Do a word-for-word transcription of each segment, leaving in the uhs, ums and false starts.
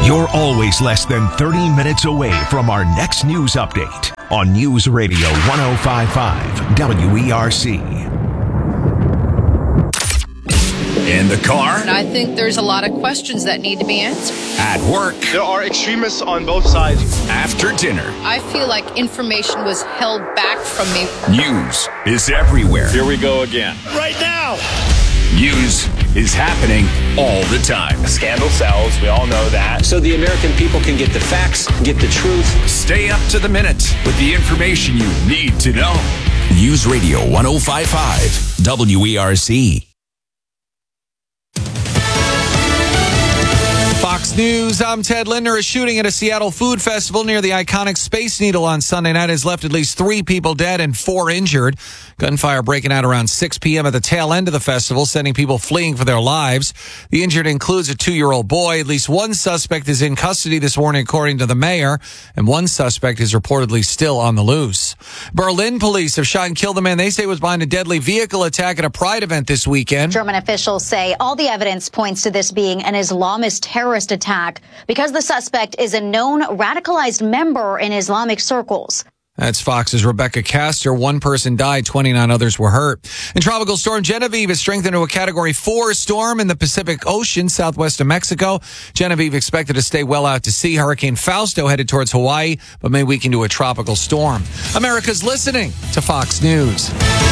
You're always less than thirty minutes away from our next news update on News Radio one oh five point five W E R C. In the car. And I think there's a lot of questions that need to be answered. At work. There are extremists on both sides. After dinner. I feel like information was held back from me. News is everywhere. Here we go again. Right now! News is happening all the time. The scandal sells. We all know that. So the American people can get the facts, get the truth. Stay up to the minute with the information you need to know. News Radio one oh five point five W E R C. Fox News, I'm Ted Linder. A shooting at a Seattle food festival near the iconic Space Needle on Sunday night has left at least three people dead and four injured. Gunfire breaking out around six p.m. at the tail end of the festival, sending people fleeing for their lives. The injured includes a two-year-old boy. At least one suspect is in custody this morning, according to the mayor, and one suspect is reportedly still on the loose. Berlin police have shot and killed the man they say was behind a deadly vehicle attack at a Pride event this weekend. German officials say all the evidence points to this being an Islamist terrorist attack because the suspect is a known radicalized member in Islamic circles. That's Fox's Rebecca Castor. One person died, twenty-nine others were hurt. And Tropical Storm Genevieve has strengthened to a Category four storm in the Pacific Ocean, southwest of Mexico. Genevieve expected to stay well out to sea. Hurricane Fausto headed towards Hawaii, but may weaken to a tropical storm. America's listening to Fox News.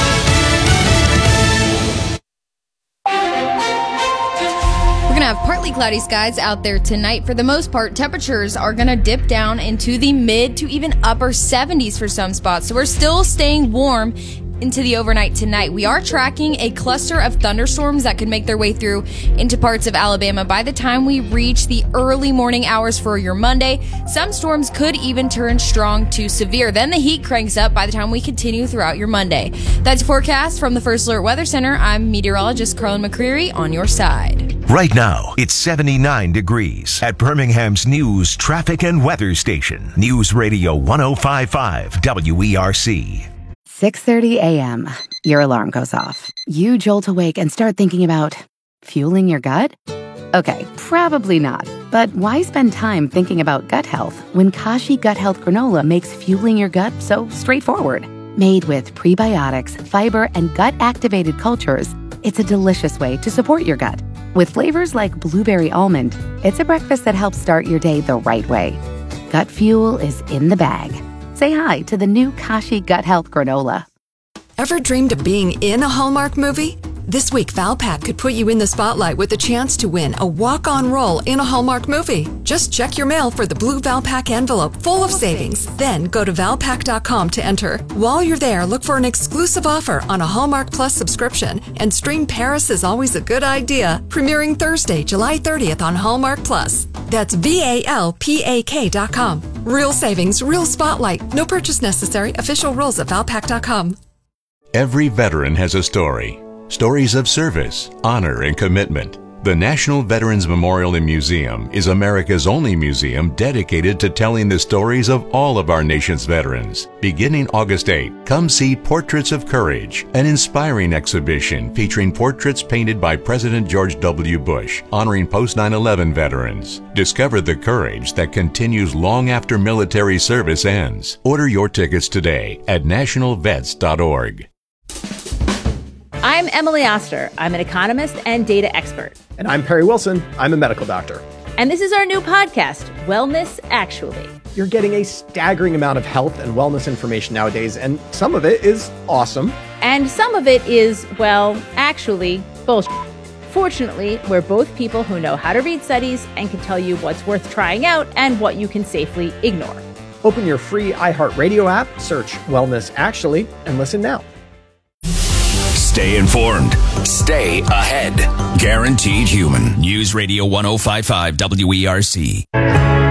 We're going to have partly cloudy skies out there tonight. For the most part, temperatures are going to dip down into the mid to even upper seventies for some spots. So we're still staying warm into the overnight tonight. We are tracking a cluster of thunderstorms that could make their way through into parts of Alabama by the time we reach the early morning hours for your Monday. Some storms could even turn strong to severe. Then the heat cranks up by the time we continue throughout your Monday. That's your forecast from the First Alert Weather Center. I'm meteorologist Carlin McCreary on your side. Right now, it's seventy-nine degrees at Birmingham's news, traffic, and weather station. News Radio one oh five point five W E R C. six thirty a.m. Your alarm goes off. You jolt awake and start thinking about fueling your gut? Okay, probably not. But why spend time thinking about gut health when Kashi Gut Health Granola makes fueling your gut so straightforward? Made with prebiotics, fiber, and gut-activated cultures, it's a delicious way to support your gut. With flavors like blueberry almond, it's a breakfast that helps start your day the right way. Gut fuel is in the bag. Say hi to the new Kashi Gut Health Granola. Ever dreamed of being in a Hallmark movie? This week, Valpak could put you in the spotlight with a chance to win a walk-on role in a Hallmark movie. Just check your mail for the blue Valpak envelope full of savings. Then go to valpak dot com to enter. While you're there, look for an exclusive offer on a Hallmark Plus subscription and stream Paris is Always a Good Idea, premiering Thursday, July thirtieth on Hallmark Plus. That's V A L P A K dot com. Real savings, real spotlight. No purchase necessary. Official rules at valpak dot com. Every veteran has a story. Stories of service, honor, and commitment. The National Veterans Memorial and Museum is America's only museum dedicated to telling the stories of all of our nation's veterans. Beginning August eighth, come see Portraits of Courage, an inspiring exhibition featuring portraits painted by President George W. Bush, honoring post nine eleven veterans. Discover the courage that continues long after military service ends. Order your tickets today at national vets dot org. I'm Emily Oster. I'm an economist and data expert. And I'm Perry Wilson. I'm a medical doctor. And this is our new podcast, Wellness Actually. You're getting a staggering amount of health and wellness information nowadays, and some of it is awesome. And some of it is, well, actually, bullshit. Fortunately, we're both people who know how to read studies and can tell you what's worth trying out and what you can safely ignore. Open your free iHeartRadio app, search Wellness Actually, and listen now. Stay informed. Stay ahead. Guaranteed Human. News Radio one oh five point five W E R C.